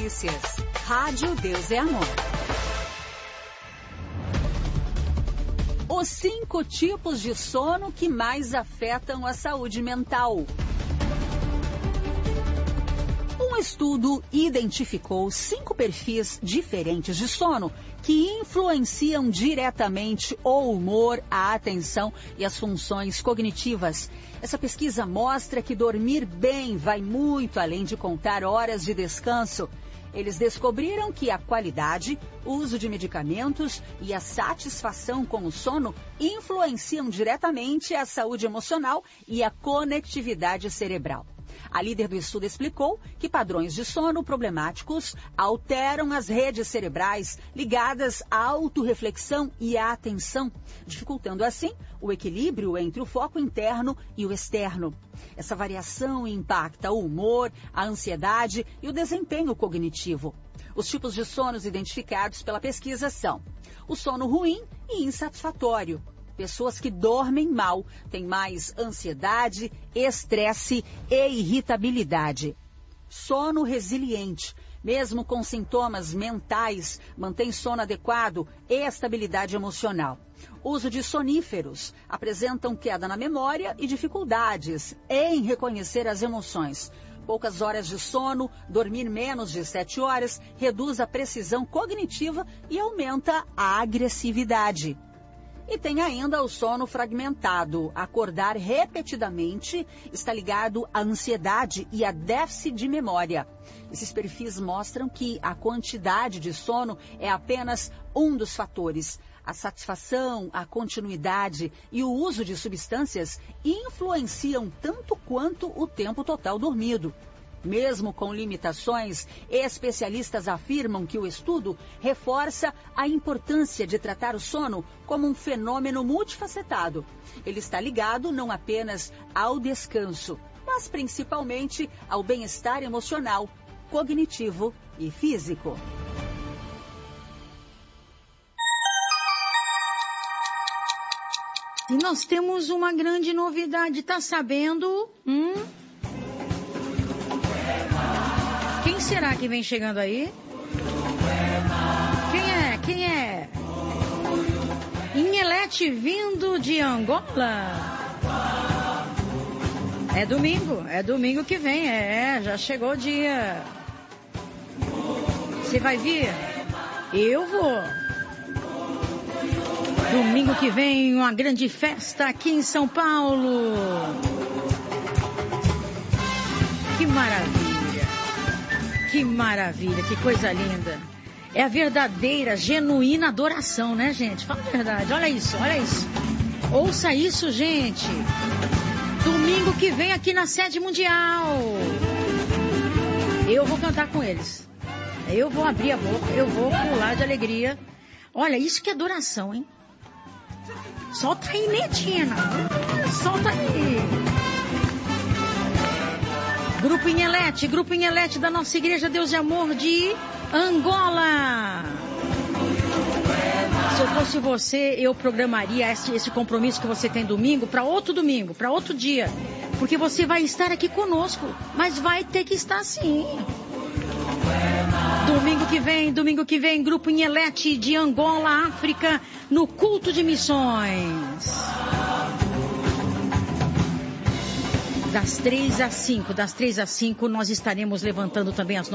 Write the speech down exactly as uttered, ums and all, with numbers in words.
Notícias. Rádio Deus é Amor. Os cinco tipos de sono que mais afetam a saúde mental. Um estudo identificou cinco perfis diferentes de sono que influenciam diretamente o humor, a atenção e as funções cognitivas. Essa pesquisa mostra que dormir bem vai muito além de contar horas de descanso. Eles descobriram que a qualidade, o uso de medicamentos e a satisfação com o sono influenciam diretamente a saúde emocional e a conectividade cerebral. A líder do estudo explicou que padrões de sono problemáticos alteram as redes cerebrais ligadas à autorreflexão e à atenção, dificultando assim o equilíbrio entre o foco interno e o externo. Essa variação impacta o humor, a ansiedade e o desempenho cognitivo. Os tipos de sonos identificados pela pesquisa são o sono ruim e insatisfatório. Pessoas que dormem mal têm mais ansiedade, estresse e irritabilidade. Sono resiliente. Mesmo com sintomas mentais, mantém sono adequado e estabilidade emocional. Uso de soníferos. Apresentam queda na memória e dificuldades em reconhecer as emoções. Poucas horas de sono, dormir menos de sete horas, reduz a precisão cognitiva e aumenta a agressividade. E tem ainda o sono fragmentado. Acordar repetidamente está ligado à ansiedade e a déficit de memória. Esses perfis mostram que a quantidade de sono é apenas um dos fatores. A satisfação, a continuidade e o uso de substâncias influenciam tanto quanto o tempo total dormido. Mesmo com limitações, especialistas afirmam que o estudo reforça a importância de tratar o sono como um fenômeno multifacetado. Ele está ligado não apenas ao descanso, mas principalmente ao bem-estar emocional, cognitivo e físico. E nós temos uma grande novidade, tá sabendo? Hum? Quem será que vem chegando aí? Quem é? Quem é? Inhelete vindo de Angola. É domingo, é domingo que vem, é, já chegou o dia. Você vai vir? Eu vou. Domingo que vem, uma grande festa aqui em São Paulo. Que maravilha. Que maravilha, que coisa linda. É a verdadeira, genuína adoração, né, gente? Fala a verdade, olha isso, olha isso. Ouça isso, gente. Domingo que vem aqui na sede mundial. Eu vou cantar com eles. Eu vou abrir a boca, eu vou pular de alegria. Olha, isso que é adoração, hein? Solta aí, Netina. Solta aí. Grupo Inhelete, Grupo Inhelete da nossa Igreja Deus de Amor de Angola. Se eu fosse você, eu programaria esse, esse compromisso que você tem domingo para outro domingo, para outro dia. Porque você vai estar aqui conosco, mas vai ter que estar sim. Domingo que vem, domingo que vem, Grupo Inhelete de Angola, África, no culto de missões. Das três às cinco, das três às cinco, nós estaremos levantando também as